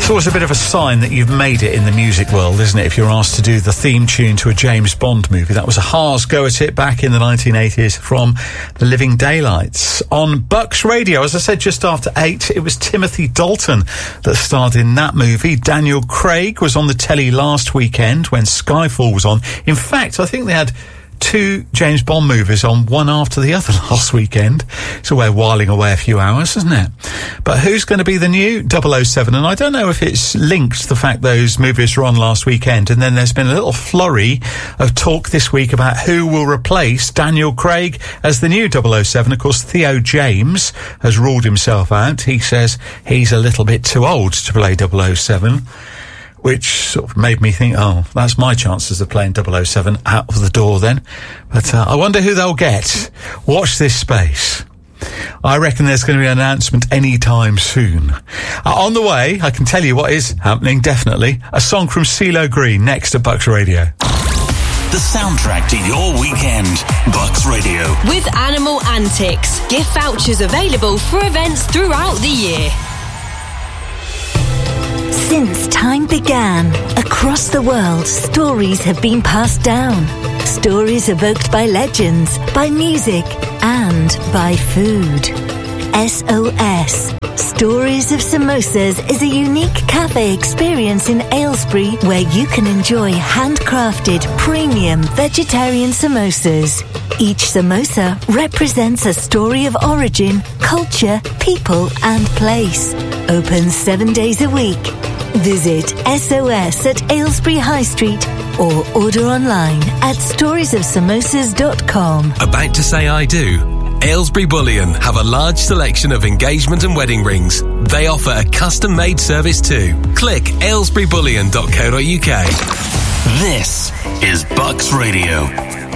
It's always a bit of a sign that you've made it in the music world, isn't it, if you're asked to do the theme tune to a James Bond movie. That was a Haas go at it back in the 1980s from The Living Daylights. On Bucks Radio, as I said, just after 8, it was Timothy Dalton that starred in that movie. Daniel Craig was on the telly last weekend when Skyfall was on. In fact, I think they had 2 James Bond movies on, one after the other last weekend. It's a way of whiling away a few hours, isn't it? But who's going to be the new 007? And I don't know if it's linked to the fact those movies were on last weekend, and then there's been a little flurry of talk this week about who will replace Daniel Craig as the new 007. Of course, Theo James has ruled himself out. He says he's a little bit too old to play 007. Which sort of made me think, oh, that's my chances of playing 007 out of the door then. But I wonder who they'll get. Watch this space. I reckon there's going to be an announcement any time soon. On the way, I can tell you what is happening, definitely. A song from CeeLo Green next at Bucks Radio. The soundtrack to your weekend. Bucks Radio. With Animal Antics. Gift vouchers available for events throughout the year. Since time began, across the world, stories have been passed down. Stories evoked by legends, by music, and by food. SOS, Stories of Samosas, is a unique cafe experience in Aylesbury where you can enjoy handcrafted, premium vegetarian samosas. Each samosa represents a story of origin, culture, people, and place. Open 7 days a week. Visit SOS at Aylesbury High Street or order online at storiesofsamosas.com. About to say I do? Aylesbury Bullion have a large selection of engagement and wedding rings. They offer a custom-made service too. Click aylesburybullion.co.uk. This is Bucks Radio.